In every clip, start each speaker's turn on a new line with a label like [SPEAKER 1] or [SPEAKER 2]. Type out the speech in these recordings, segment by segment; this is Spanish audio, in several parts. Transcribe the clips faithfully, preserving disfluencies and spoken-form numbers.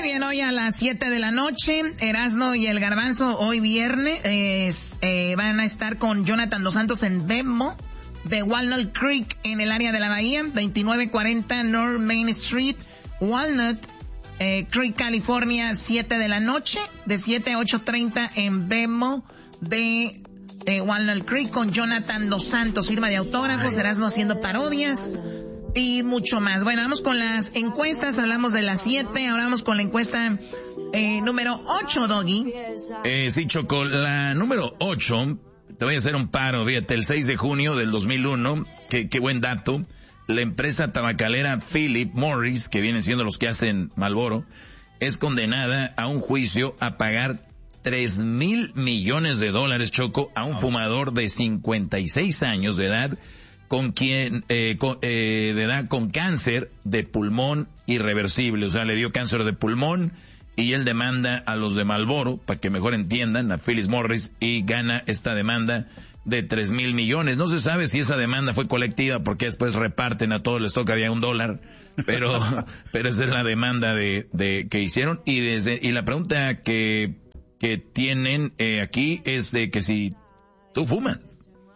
[SPEAKER 1] bien, hoy a las siete de la noche, Erasmo y el Garbanzo, hoy viernes, eh, eh, van a estar con Jonathan Dos Santos en Venmo, de Walnut Creek, en el área de la Bahía, veintinueve cuarenta North Main Street, Walnut eh, Creek, California, siete de la noche, de siete a ocho treinta en Venmo, de eh, Walnut Creek, con Jonathan Dos Santos, firma de autógrafos, Erasmo haciendo parodias y mucho más. Bueno, vamos con las encuestas, hablamos de las siete, ahora vamos con la encuesta eh, número ocho, Doggy.
[SPEAKER 2] Eh, sí, Choco, la número ocho, te voy a hacer un paro, fíjate, el seis de junio del dos mil uno, qué, qué buen dato, la empresa tabacalera Philip Morris, que vienen siendo los que hacen Marlboro, es condenada a un juicio a pagar tres mil millones de dólares, Choco, a un fumador de cincuenta y seis años de edad, con quien, eh, con, eh, de edad con cáncer de pulmón irreversible, o sea, le dio cáncer de pulmón y él demanda a los de Marlboro, para que mejor entiendan, a Philip Morris, y gana esta demanda de tres mil millones. No se sabe si esa demanda fue colectiva, porque después reparten a todos, les toca había un dólar, pero, pero esa es la demanda de, de, que hicieron, y desde, y la pregunta que, que tienen, eh, aquí es de que si tú fumas.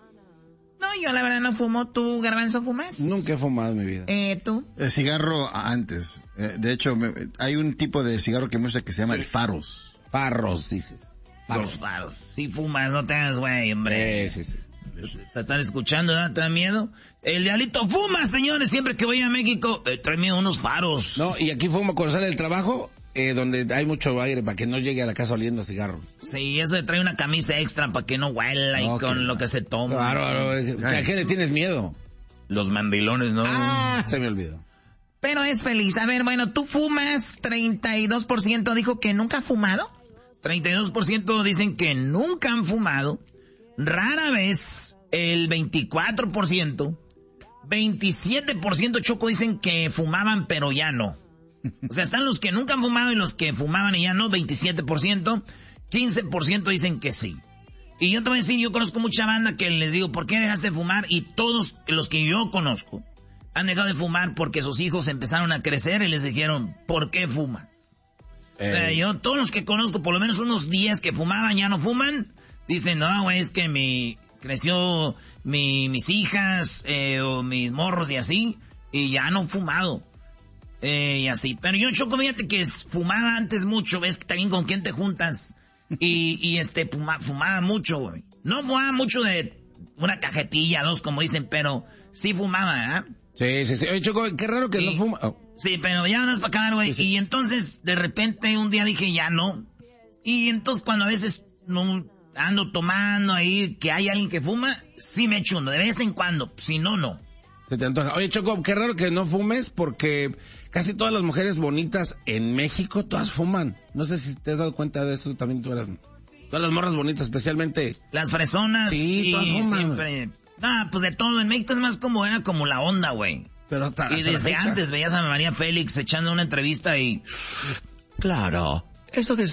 [SPEAKER 1] No, yo la verdad no fumo. ¿Tú, Garbanzo, fumas?
[SPEAKER 3] Nunca he fumado en mi vida.
[SPEAKER 1] Eh, ¿tú?
[SPEAKER 3] El cigarro antes. Eh, de hecho, me, hay un tipo de cigarro que me gusta que se llama el Faros.
[SPEAKER 4] Farros, dices.
[SPEAKER 2] Faros. Los faros. Si fumas, no te hagas güey, hombre.
[SPEAKER 4] Eh, sí, sí.
[SPEAKER 2] Te están escuchando, ¿no? ¿Te da miedo? El diablito fuma, señores. Siempre que voy a México, eh, tráeme unos faros.
[SPEAKER 4] No, y aquí fumo cuando sale del trabajo, eh, donde hay mucho aire, para que no llegue a la casa oliendo a cigarro.
[SPEAKER 2] Sí, eso de trae una camisa extra para que no huela y okay. Con lo que se toma.
[SPEAKER 4] Claro, ¿a qué le tienes miedo?
[SPEAKER 2] Los mandilones, ¿no?
[SPEAKER 4] Ah, se me olvidó.
[SPEAKER 1] Pero es feliz. A ver, bueno, tú fumas, treinta y dos por ciento dijo que nunca ha fumado.
[SPEAKER 2] treinta y dos por ciento dicen que nunca han fumado. Rara vez, el veinticuatro por ciento. veintisiete por ciento, Choco, dicen que fumaban pero ya no. O sea, están los que nunca han fumado y los que fumaban y ya no, veintisiete por ciento. quince por ciento dicen que sí. Y yo te voy a decir, yo conozco mucha banda que les digo, ¿por qué dejaste de fumar? Y todos los que yo conozco han dejado de fumar porque sus hijos empezaron a crecer y les dijeron, ¿por qué fumas? Eh. O sea, yo, todos los que conozco, por lo menos unos diez que fumaban, ya no fuman, dicen, no, güey, es que mi, creció mi, mis hijas, eh, o mis morros y así, y ya no he fumado. Eh, y así. Pero yo, Choco, fíjate que fumaba antes mucho, ves que también con quién te juntas, y, y este, fuma, fumaba mucho, güey. No fumaba mucho de una cajetilla, dos, como dicen, pero sí fumaba, ¿eh?
[SPEAKER 4] Sí, sí, sí. Oye, Choco, qué raro que sí. No fuma. Oh.
[SPEAKER 2] Sí, pero ya no es para acabar, güey. Sí, sí. Y entonces, de repente, un día dije, ya no. Y entonces, cuando a veces no ando tomando ahí, que hay alguien que fuma, sí me echo uno, de vez en cuando. Si no, no.
[SPEAKER 4] Se te antoja. Oye, Choco, qué raro que no fumes, porque casi todas las mujeres bonitas en México, todas fuman. No sé si te has dado cuenta de eso, también tú eras. Todas las morras bonitas, especialmente.
[SPEAKER 2] Las fresonas.
[SPEAKER 4] Sí, sí, todas fuman.
[SPEAKER 2] Siempre. Ah, pues de todo. En México es más como, era como la onda, güey.
[SPEAKER 4] Pero hasta,
[SPEAKER 2] y desde antes veías a María Félix echando una entrevista y...
[SPEAKER 5] Claro. Eso que es...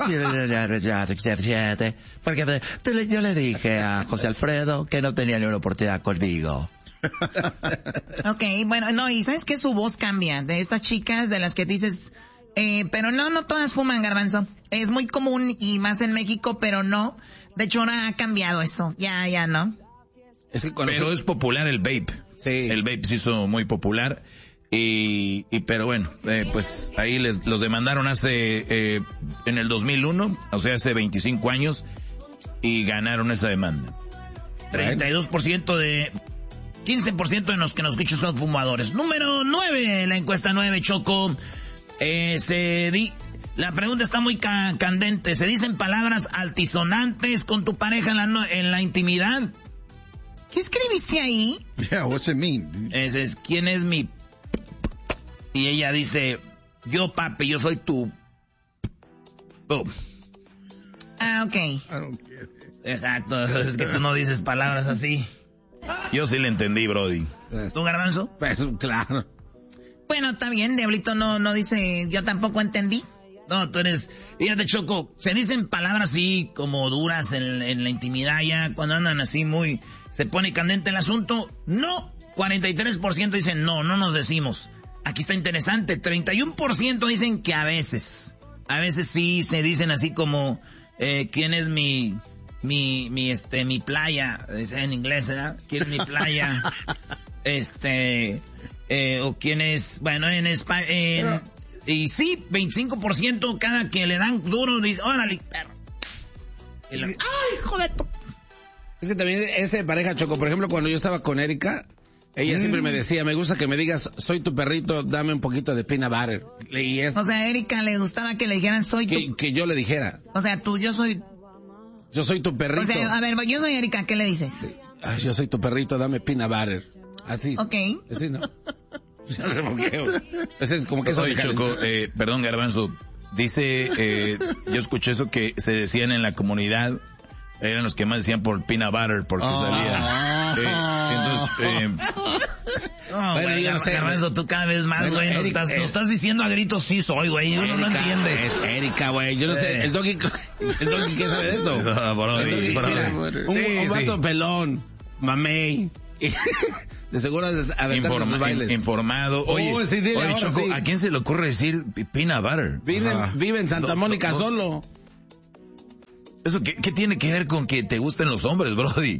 [SPEAKER 5] Porque yo le dije a José Alfredo que no tenía ni una oportunidad conmigo.
[SPEAKER 1] Ok, bueno, no, y ¿sabes qué? Su voz cambia. De estas chicas de las que dices... Eh, pero no, no todas fuman, Garbanzo. Es muy común y más en México, pero no. De hecho, ahora ha cambiado eso. Ya, ya, ¿no?
[SPEAKER 2] Es que pero se... es popular el vape. Sí. El vape se hizo muy popular. Y, y pero bueno, eh, pues ahí les los demandaron hace, eh, en el dos mil uno, o sea, hace veinticinco años, y ganaron esa demanda. treinta y dos por ciento de... quince por ciento de los que nos escuchan son fumadores. Número nueve, la encuesta nueve, Choco. Eh, se di... La pregunta está muy ca- candente. ¿Se dicen palabras altisonantes con tu pareja en la, no- en la intimidad?
[SPEAKER 1] ¿Qué escribiste ahí?
[SPEAKER 3] Yeah, what's it mean?
[SPEAKER 2] Ese es, ¿quién es mi...? Y ella dice, yo, papi, yo soy tu... Boom.
[SPEAKER 1] Ah, ok.
[SPEAKER 3] I don't get it.
[SPEAKER 2] Exacto, es que tú no dices palabras así. Yo sí le entendí, Brody. ¿Tú, Garbanzo?
[SPEAKER 4] Pues, claro.
[SPEAKER 1] Bueno, está bien, Diablito no, no dice, yo tampoco entendí.
[SPEAKER 2] No, tú eres, fíjate, Choco, se dicen palabras así como duras en, en la intimidad ya, cuando andan así muy, se pone candente el asunto. No, cuarenta y tres por ciento dicen no, no nos decimos. Aquí está interesante, treinta y uno por ciento dicen que a veces. a veces sí se dicen así como, eh, ¿quién es mi, mi, mi, este, mi playa? Es en inglés, ¿verdad? ¿Quién es mi playa? este, eh, o quién es, bueno, en español, y sí, veinticinco por ciento cada que le dan duro, dice, órale, perro. Y lo, ay, joder.
[SPEAKER 4] Es que también ese pareja, Choco, por ejemplo, cuando yo estaba con Erika, ella mm. siempre me decía, me gusta que me digas, soy tu perrito, dame un poquito de peanut butter. Y es,
[SPEAKER 1] o sea, a Erika le gustaba que le dijeran, soy
[SPEAKER 4] que,
[SPEAKER 1] tu...
[SPEAKER 4] Que yo le dijera.
[SPEAKER 1] O sea, tú, yo soy...
[SPEAKER 4] Yo soy tu perrito.
[SPEAKER 1] O sea, a ver, yo soy Erika, ¿qué le dices?
[SPEAKER 4] Sí. Ay, yo soy tu perrito, dame peanut butter. Así.
[SPEAKER 1] Ok.
[SPEAKER 4] Así, ¿no? Ese es como que eso.
[SPEAKER 6] Oye, Choco, eh, perdón, Garbanzo, dice, eh, yo escuché eso que se decían en la comunidad, eran los que más decían por peanut butter, porque oh. salía. Eh, entonces, eh,
[SPEAKER 2] no, bueno, güey, no sé, Garbanzo, tú cada vez más, güey, bueno, nos, estás, nos estás diciendo a gritos sí soy, güey, uno no entiende.
[SPEAKER 4] Es Erika, güey, yo no eh. sé, el doggy, el doggy, ¿qué sabe de eso?
[SPEAKER 6] No, bro,
[SPEAKER 4] el doggy,
[SPEAKER 6] bro,
[SPEAKER 4] mira,
[SPEAKER 6] bro.
[SPEAKER 4] un,
[SPEAKER 6] Sí,
[SPEAKER 4] un vato
[SPEAKER 6] sí.
[SPEAKER 4] pelón, mamey. De seguro
[SPEAKER 6] Informa, sus bailes. Informado. Oye,
[SPEAKER 4] oh, sí, dile,
[SPEAKER 6] oye
[SPEAKER 4] ahora
[SPEAKER 6] Choco,
[SPEAKER 4] sí.
[SPEAKER 6] ¿a quién se le ocurre decir peanut butter?
[SPEAKER 4] Vive, vive en Santa
[SPEAKER 6] no,
[SPEAKER 4] Mónica
[SPEAKER 6] no,
[SPEAKER 4] solo.
[SPEAKER 6] ¿Eso qué, qué tiene que ver con que te gusten los hombres, brody?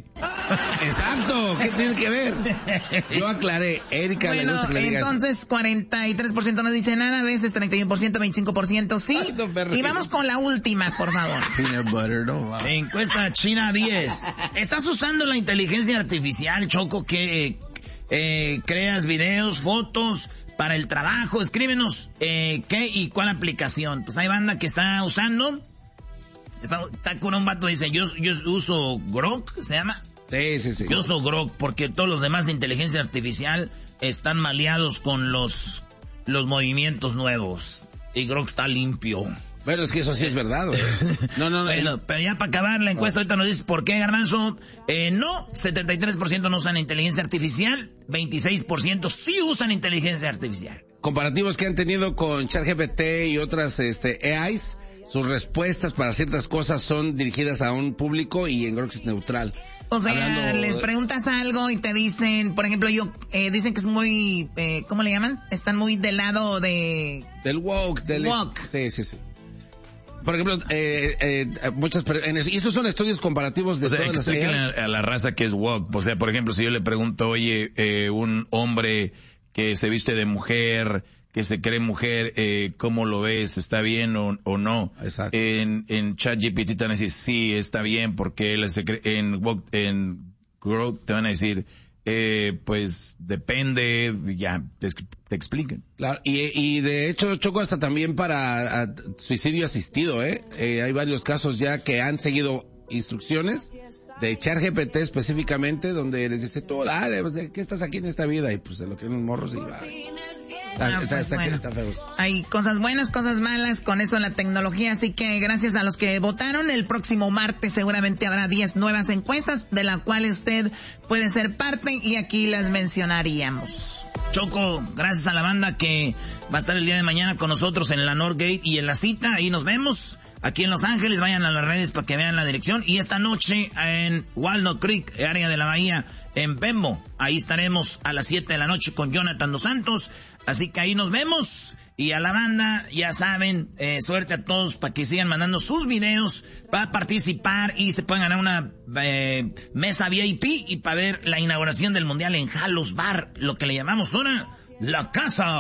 [SPEAKER 4] Exacto, ¿qué tiene que ver? Yo aclaré, Erika
[SPEAKER 1] bueno,
[SPEAKER 4] le gusta que le digas.
[SPEAKER 1] Entonces cuarenta y tres por ciento no dice nada, a veces treinta y uno por ciento, veinticinco por ciento sí. Y vamos con la última, por favor.
[SPEAKER 3] Peanut butter, no va.
[SPEAKER 2] Encuesta China diez. ¿Estás usando la inteligencia artificial, Choco, que eh, creas videos, fotos para el trabajo? Escríbenos eh, qué y cuál aplicación. Pues hay banda que está usando. Está, está con un vato, dice, yo, yo uso Grok, ¿se llama?
[SPEAKER 4] Sí, sí, sí.
[SPEAKER 2] Yo uso Grok porque todos los demás de inteligencia artificial están maleados con los, los movimientos nuevos. Y Grok está limpio.
[SPEAKER 4] Bueno, es que eso sí es verdad, güey. No, no, no.
[SPEAKER 2] Bueno, pero ya para acabar la encuesta, ahorita nos dices por qué, Garbanzo. Eh, no, setenta y tres por ciento no usan inteligencia artificial, veintiséis por ciento sí usan inteligencia artificial.
[SPEAKER 4] Comparativos que han tenido con ChatGPT y otras este, A Is, sus respuestas para ciertas cosas son dirigidas a un público y en Grok es neutral.
[SPEAKER 1] O sea,
[SPEAKER 4] Hablando...
[SPEAKER 1] les preguntas algo y te dicen, por ejemplo, yo, eh, dicen que es muy, eh, ¿cómo le llaman? Están muy del lado de...
[SPEAKER 4] Del woke. Del
[SPEAKER 1] woke.
[SPEAKER 4] Sí, sí, sí. Por ejemplo, eh, eh, muchas, en eso, y estos son estudios comparativos de
[SPEAKER 6] o sea,
[SPEAKER 4] todas las
[SPEAKER 6] explíquenle a, a la raza que es woke. O sea, por ejemplo, si yo le pregunto, oye, eh, un hombre que se viste de mujer, que se cree mujer, eh, ¿cómo lo ves? ¿Está bien o, o no?
[SPEAKER 4] Exacto.
[SPEAKER 6] En, en ChatGPT te van a decir, sí, está bien, porque él se cree, en, en Grok te van a decir, eh, pues depende, ya, te, te explican.
[SPEAKER 4] Claro, y, y de hecho, Choco, hasta también para a, suicidio asistido, ¿eh? ¿eh? Hay varios casos ya que han seguido instrucciones de ChatGPT específicamente, donde les dice, tú, dale, pues, ¿qué estás aquí en esta vida? Y pues se lo creen los morros y va.
[SPEAKER 1] Ah,
[SPEAKER 4] está,
[SPEAKER 1] pues,
[SPEAKER 4] está,
[SPEAKER 1] bueno.
[SPEAKER 4] está feos.
[SPEAKER 1] Hay cosas buenas, cosas malas con eso la tecnología, así que gracias a los que votaron. El próximo martes seguramente habrá diez nuevas encuestas de las cuales usted puede ser parte y aquí las mencionaríamos.
[SPEAKER 2] Choco, gracias a la banda que va a estar el día de mañana con nosotros en la Northgate y en la cita, ahí nos vemos. Aquí en Los Ángeles, vayan a las redes para que vean la dirección. Y esta noche en Walnut Creek, área de la Bahía, en Venmo, ahí estaremos a las siete de la noche con Jonathan Dos Santos. Así que ahí nos vemos. Y a la banda, ya saben, eh, suerte a todos para que sigan mandando sus videos para participar y se puedan ganar una eh, mesa V I P y para ver la inauguración del Mundial en Halos Bar, lo que le llamamos ahora la casa